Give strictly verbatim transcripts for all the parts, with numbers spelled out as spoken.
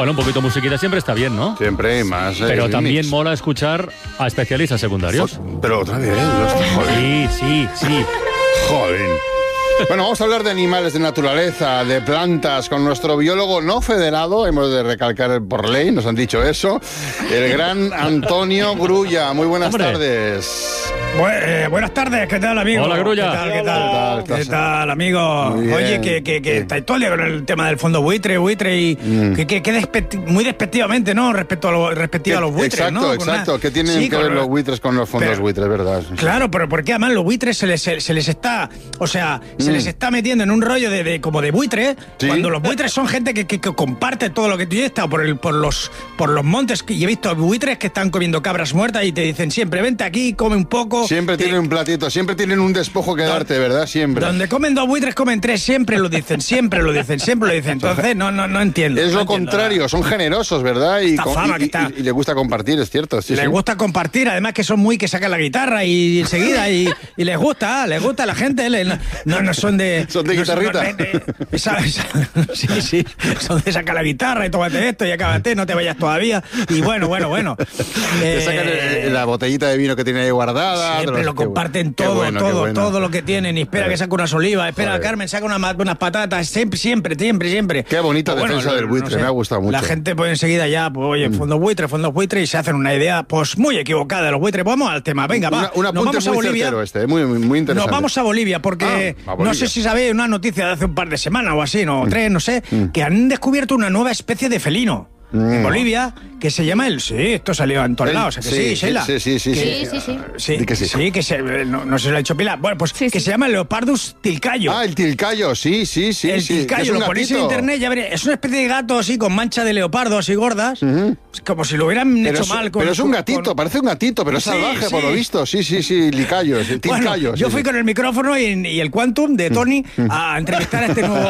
Bueno, un poquito de musiquita siempre está bien, ¿no? Siempre hay más. Eh, Pero también mix. mola escuchar a especialistas secundarios. Pero otra vez, joder. Sí, sí, sí. Joder. Bueno, vamos a hablar de animales, de naturaleza, de plantas, con nuestro biólogo no federado, hemos de recalcar por ley, nos han dicho eso, el gran Antonio Grulla. Muy buenas Hombre. tardes. Bu eh, buenas tardes, ¿qué tal, amigo? Hola, Grulla. ¿Qué tal, qué tal? Hola. ¿Qué tal, amigo? Muy bien. Oye, que, que, que Sí. estáis todo el día con el tema del fondo buitre, buitre y Mm. que, que, que despecti muy despectivamente, ¿no? Respecto a, lo, respectivo a los buitres, exacto, ¿no? Con exacto. una- ¿Qué tienen Sí, que con- ver los buitres con los fondos Pero- buitres, verdad? Claro, pero porque además los buitres se les, se, se les está, o sea, se Mm. les está metiendo en un rollo de, de como de buitre, Sí. cuando los buitres son gente que, que, que comparte todo lo que tú. Yo he estado por, el, por, los, por los montes y he visto buitres que están comiendo cabras muertas y te dicen siempre, vente aquí, come un poco. Siempre Te- tienen un platito, siempre tienen un despojo que darte, ¿verdad? Siempre. Donde comen dos buitres, comen tres, siempre lo dicen, siempre lo dicen, siempre lo dicen. Entonces, no, no, no entiendo. Es no lo entiendo contrario, nada. son generosos, ¿verdad? Y, Esta con- fama y- que está. y- y le gusta compartir, es cierto. Sí, Les sí. gusta compartir, además que son muy que sacan la guitarra y enseguida y, y les gusta, les gusta a la gente, le- no, no son de... Son de no guitarrita. de- de- esa- esa- sí, sí, son de sacar la guitarra y tómate esto y acábate, no te vayas todavía. Y bueno, bueno, bueno. Te Eh, sacan el- la botellita de vino que tiene ahí guardada. Siempre de los- lo qué comparten bueno, qué todo, bueno, qué todo, bueno. todo lo que tienen. Y espera Eh. que saque unas olivas, espera Joder. Carmen, saca una, ma- unas patatas, siempre, siempre, siempre, siempre. Qué bonita Pues defensa del buitre, me ha gustado mucho. La gente pues enseguida ya, pues oye, fondo buitre, fondo buitre, y se hacen una idea pues muy equivocada de los buitres. Vamos al tema, venga, Una- va. un Nos apunte vamos a muy Bolivia. certero este, muy, muy, muy interesante. Nos vamos a Bolivia porque Ah, a Bolivia. no sé si sabéis una noticia de hace un par de semanas o así, no, tres, no sé, que han descubierto una nueva especie de felino en Bolivia que se llama el... Sí, esto salió en todos El- lados, ¿a que sí, sí, Sheila? sí, sí, sí, Que- sí. Sí, sí, sí. Sí, Di que sí. que se, no, no sé si lo ha dicho Pilar. Bueno, pues Sí, que sí. se llama el Leopardus tilcayo. Ah, el tilcayo, sí, sí, sí. el sí. tilcayo, Es un lo ponéis en gatito. internet, ya veréis. Es una especie de gato así con mancha de leopardo así gordas. Es como si lo hubieran Pero hecho es, mal. Con, pero es un con- gatito, con- parece un gatito, pero es Sí, salvaje por sí. lo visto. Sí, sí, sí, licayo, sí, Bueno, tilcayo. yo sí, fui sí. con el micrófono y, y el Quantum de Tony a entrevistar a este nuevo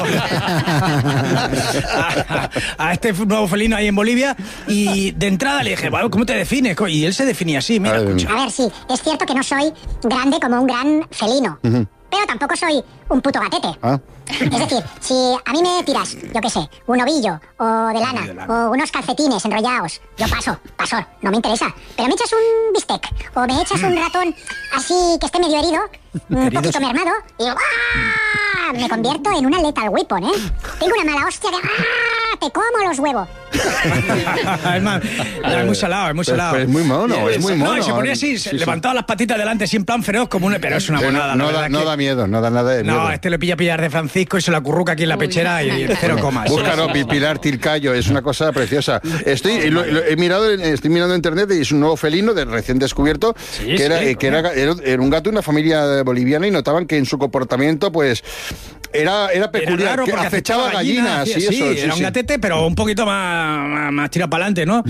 a, a este nuevo felino ahí en Bolivia y de entrada le dije, bueno, ¿cómo te defines? co? Y él se definía así, mira, A ver, escucha. A ver, sí, es cierto que no soy grande como un gran felino, pero tampoco soy un puto gatete. Ah. Es decir, si a mí me tiras, yo qué sé, un ovillo o de lana o unos calcetines enrollados, yo paso, paso, no me interesa. Pero me echas un bistec o me echas un ratón así que esté medio herido, un Herido, poquito sí. mermado, y ¡ah! Me convierto en una lethal weapon, ¿eh? Tengo una mala hostia de ¡ah! Te como los huevos. es, más, es muy salado, es muy Pero- salado. pero es muy mono, es muy No, mono. y se ponía así, se Sí, sí. levantaba las patitas delante, así en plan feroz, como un... Pero es una Pero monada, no, la da, verdad no que- da miedo, no da nada de miedo. No, este lo pilla pillar de Francisco y se la acurruca aquí en la pechera y cero comas. Búscalo, Pi- Pilar Tilcayo, es una cosa preciosa. Estoy, lo- lo- he mirado, en- estoy mirando en internet y es un nuevo felino de recién descubierto Sí, que, era, sí, eh, que era, era- era un gato de una familia boliviana y notaban que en su comportamiento pues era, era Era peculiar, raro que porque acechaba gallinas, hacía- y sí, eso. sí, era un sí. gatete, pero un poquito más, más, más tirado para adelante, ¿no?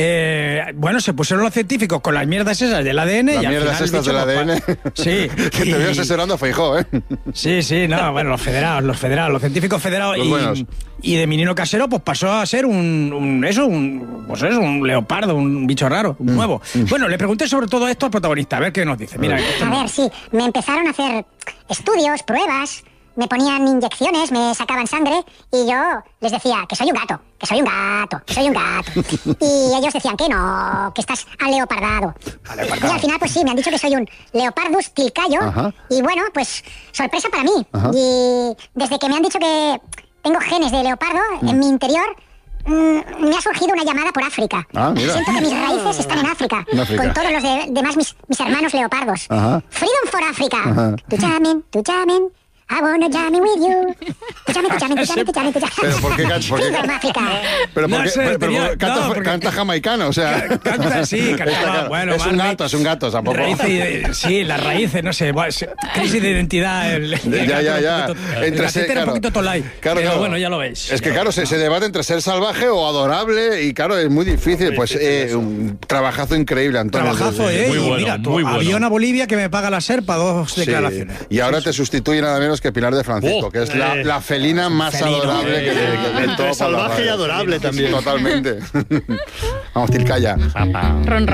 Eh, bueno, se pusieron los científicos con las mierdas esas del A D N Las y al mierdas final el estas bicho, del A D N. pues, pa- Sí. Que te veo asesorando a Feijóo, ¿eh? Sí, sí, no, bueno, los federados, los federados, los científicos federados Los y, buenos. y de menino casero, pues pasó a ser un, un- eso, un, pues eso, un leopardo, un bicho raro, Mm. un nuevo. Bueno, le pregunté sobre todo esto al protagonista, a ver qué nos dice. Mira, esto A no- ver, sí, me empezaron a hacer estudios, pruebas, me ponían inyecciones, me sacaban sangre y yo les decía que soy un gato, que soy un gato, que soy un gato. Y ellos decían que no, que estás aleopardado. Y al final, pues sí, me han dicho que soy un Leopardus tilcayo. Ajá. Y bueno, pues sorpresa para mí. Ajá. Y desde que me han dicho que tengo genes de leopardo en mi interior, mm, me ha surgido una llamada por África. Ah, mira. Siento que mis raíces están en África, En África. con todos los de- demás mis, mis hermanos leopardos. Ajá. Freedom for Africa. Ajá. Tu jamming, tu jamming. I wanna jamming with you. Tu jamming, tu jamming, tu jamming, tu jamming, tu jamming. Pero ¿por qué can- por qué Freedom can- Africa. Pero No porque, sé, pero- pero tenía- canta, no, porque- canta jamaicano, o sea. Canta, sí, cantaba, Está claro. bueno, es un Marley. gato, es un gato, tampoco. Raíces, eh, sí, las raíces, no sé, bueno, es- crisis de identidad. El, el Ya, gato ya, era ya. un poquito- el Entre gatete ser- era un claro. poquito tolai. Claro, pero claro. bueno, ya lo veis. Es que, claro, se, se debate entre ser salvaje o adorable y, claro, es muy difícil. Pues eh, un trabajazo increíble, Antonio. Trabajazo, ¿eh? Muy Y bueno, mira, tú, muy bueno. avión a Bolivia que me paga la SERPA, dos Sí. declaraciones. Y ahora te sustituye nada menos que Pilar de Francisco, Oh, que es la, eh. la felina más Felino. adorable que, que, que Entre todo por la salvaje y radio. adorable también. Totalmente. Vamos, Tilcaya. Ron,